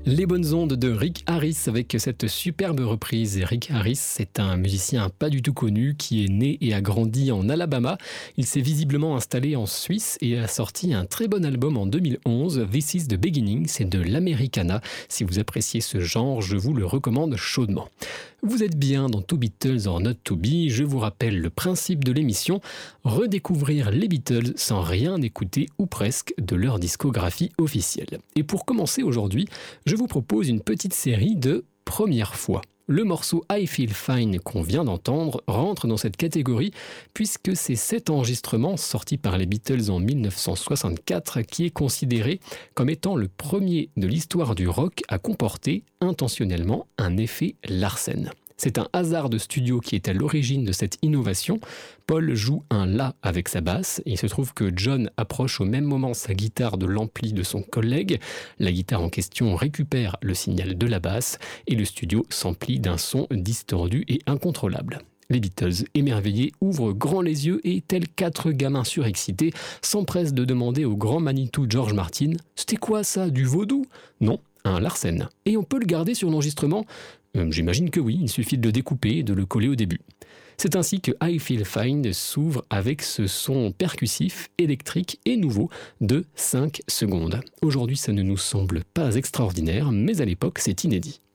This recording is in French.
Les bonnes ondes de Rick Harris avec cette superbe reprise. Rick Harris, c'est un musicien pas du tout connu qui est né et a grandi en Alabama. Il s'est visiblement installé en Suisse et a sorti un très bon album en 2011. This is the Beginning, c'est de l'Americana. Si vous appréciez ce genre, je vous le recommande chaudement. Vous êtes bien dans To Beatles or Not To Be. Je vous rappelle le principe de l'émission, redécouvrir les Beatles sans rien écouter ou presque de leur discographie officielle. Et pour commencer aujourd'hui, je vous propose une petite série de premières fois. Le morceau I Feel Fine qu'on vient d'entendre rentre dans cette catégorie puisque c'est cet enregistrement sorti par les Beatles en 1964 qui est considéré comme étant le premier de l'histoire du rock à comporter intentionnellement un effet Larsen. C'est un hasard de studio qui est à l'origine de cette innovation. Paul joue un La avec sa basse. Il se trouve que John approche au même moment sa guitare de l'ampli de son collègue. La guitare en question récupère le signal de la basse et le studio s'emplit d'un son distordu et incontrôlable. Les Beatles, émerveillés, ouvrent grand les yeux et, tels 4 gamins surexcités, s'empressent de demander au grand Manitou George Martin « C'était quoi ça, du vaudou ?» Non, un Larsen. Et on peut le garder sur l'enregistrement ? J'imagine que oui, il suffit de le découper et de le coller au début. C'est ainsi que I Feel Fine s'ouvre avec ce son percussif, électrique et nouveau de 5 secondes. Aujourd'hui, ça ne nous semble pas extraordinaire, mais à l'époque, c'est inédit.